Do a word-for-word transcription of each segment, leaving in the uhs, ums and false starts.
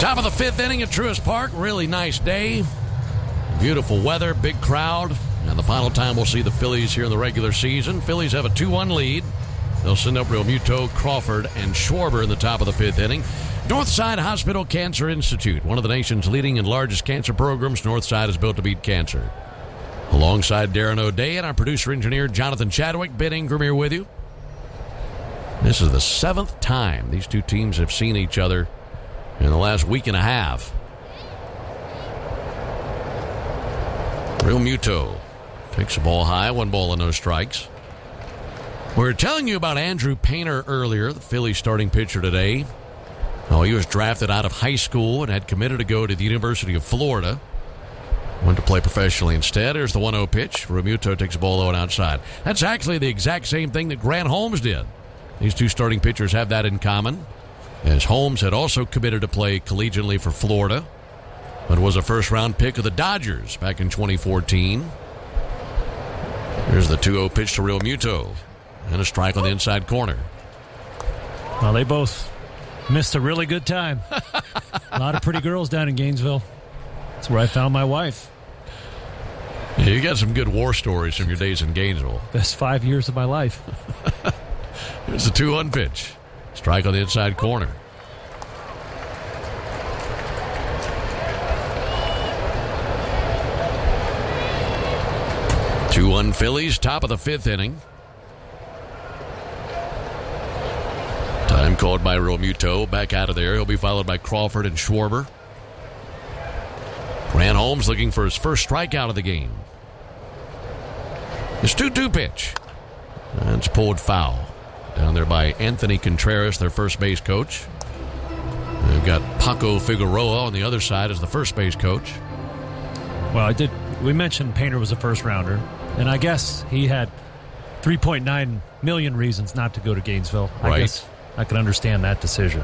Top of the fifth inning at Truist Park. Really nice day. Beautiful weather, big crowd. And the final time we'll see the Phillies here in the regular season. Phillies have a two one lead. They'll send up Realmuto, Crawford, and Schwarber in the top of the fifth inning. Northside Hospital Cancer Institute, one of the nation's leading and largest cancer programs. Northside is built to beat cancer. Alongside Darren O'Day and our producer-engineer Jonathan Chadwick, Ben Ingram here with you. This is the seventh time these two teams have seen each other in the last week and a half. Realmuto takes the ball high, one ball and no strikes. We were telling you about Andrew Painter earlier, the Phillies starting pitcher today. Oh, he was drafted out of high school and had committed to go to the University of Florida. Went to play professionally instead. Here's the one oh pitch. Realmuto takes the ball low and outside. That's actually the exact same thing that Grant Holmes did. These two starting pitchers have that in common, as Holmes had also committed to play collegiately for Florida, but was a first-round pick of the Dodgers back in twenty fourteen. Here's the two oh pitch to Realmuto, and a strike on the inside corner. Well, they both missed a really good time. A lot of pretty girls down in Gainesville. That's where I found my wife. Yeah, you got some good war stories from your days in Gainesville. Best five years of my life. Here's the two one pitch. Strike on the inside corner. two one Phillies, top of the fifth inning. Time called by Realmuto. Back out of there. He'll be followed by Crawford and Schwarber. Grant Holmes looking for his first strikeout of the game. His two two pitch. And it's pulled foul. Down there by Anthony Contreras, their first base coach. They've got Paco Figueroa on the other side as the first base coach. Well, I did. We mentioned Painter was a first rounder, and I guess he had three point nine million reasons not to go to Gainesville. I right. guess I can understand that decision.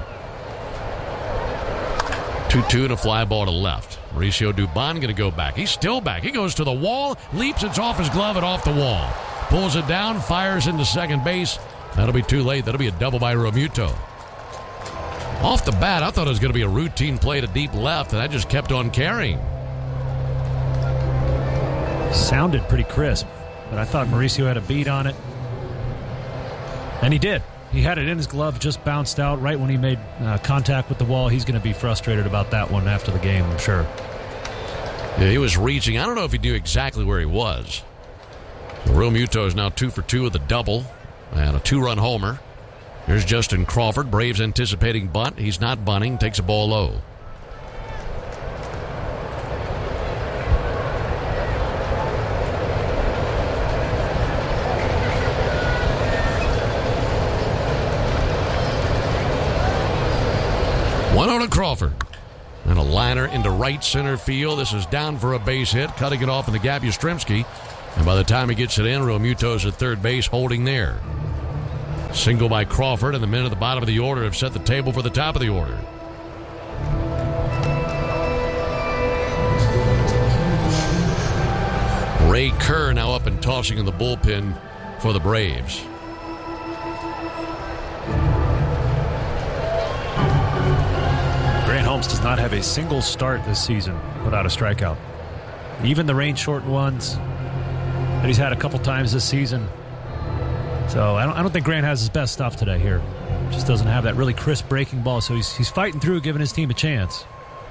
two two and a fly ball to left. Mauricio Dubon going to go back. He's still back. He goes to the wall, leaps, it's off his glove and off the wall. Pulls it down, fires into second base. That'll be too late. That'll be a double by Realmuto. Off the bat, I thought it was going to be a routine play to deep left, and I just kept on carrying. Sounded pretty crisp, but I thought Mauricio had a beat on it. And he did. He had it in his glove, just bounced out right when he made uh, contact with the wall. He's going to be frustrated about that one after the game, I'm sure. Yeah, he was reaching. I don't know if he knew exactly where he was. Realmuto is now two for two with a double and a two-run homer. Here's Justin Crawford. Braves anticipating bunt. He's not bunting. Takes a ball low. one oh to Crawford. And a liner into right center field. This is down for a base hit. Cutting it off in the gap, Yastrzemski. And by the time he gets it in, Realmuto's at third base holding there. Single by Crawford, and the men at the bottom of the order have set the table for the top of the order. Ray Kerr now up and tossing in the bullpen for the Braves. Grant Holmes does not have a single start this season without a strikeout. Even the rain-shortened ones that he's had a couple times this season. So I don't, I don't think Grant has his best stuff today here. Just doesn't have that really crisp breaking ball. So he's he's fighting through, giving his team a chance.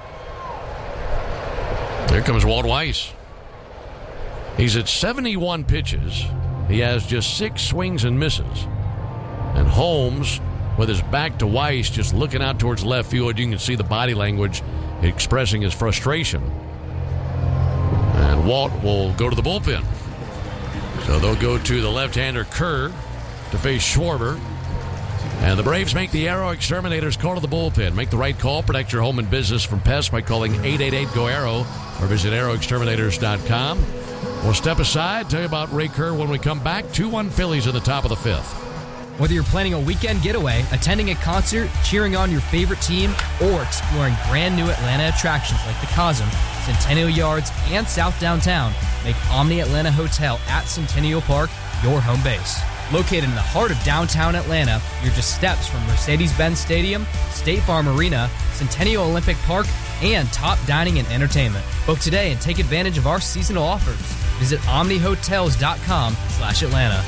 There comes Walt Weiss. He's at seventy-one pitches. He has just six swings and misses. And Holmes, with his back to Weiss, just looking out towards left field. You can see the body language expressing his frustration. And Walt will go to the bullpen. So they'll go to the left-hander Kerr to face Schwarber. And the Braves make the Arrow Exterminators call to the bullpen. Make the right call. Protect your home and business from pests by calling eight eight eight, G O, ARROW or visit arrow exterminators dot com. We'll step aside, tell you about Ray Kerr when we come back. two one Phillies in the top of the fifth. Whether you're planning a weekend getaway, attending a concert, cheering on your favorite team, or exploring brand new Atlanta attractions like the Cosm, Centennial Yards, and South Downtown, make Omni Atlanta Hotel at Centennial Park your home base. Located in the heart of downtown Atlanta, you're just steps from Mercedes-Benz Stadium, State Farm Arena, Centennial Olympic Park, and top dining and entertainment. Book today and take advantage of our seasonal offers. Visit omnihotels.com slash Atlanta.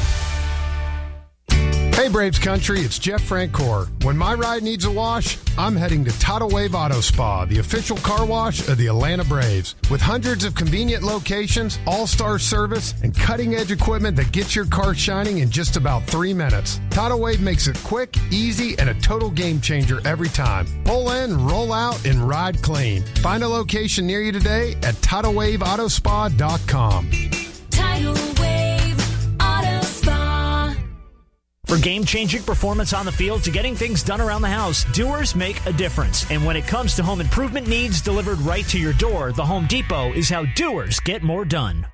Hey Braves Country, it's Jeff Francoeur. When my ride needs a wash, I'm heading to Tidal Wave Auto Spa, the official car wash of the Atlanta Braves. With hundreds of convenient locations, all-star service, and cutting-edge equipment that gets your car shining in just about three minutes. Tidal Wave makes it quick, easy, and a total game changer every time. Pull in, roll out, and ride clean. Find a location near you today at tidal wave auto spa dot com. Tidal Wave Auto Spa. For game-changing performance on the field to getting things done around the house, doers make a difference. And when it comes to home improvement needs delivered right to your door, the Home Depot is how doers get more done.